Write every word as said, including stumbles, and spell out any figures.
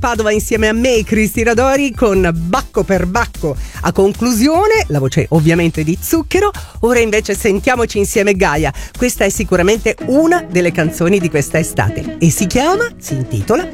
Padova insieme a me, Cristina Dori, con Bacco per Bacco a conclusione, la voce ovviamente di Zucchero. Ora invece sentiamoci insieme Gaia. Questa è sicuramente una delle canzoni di questa estate e si chiama, si intitola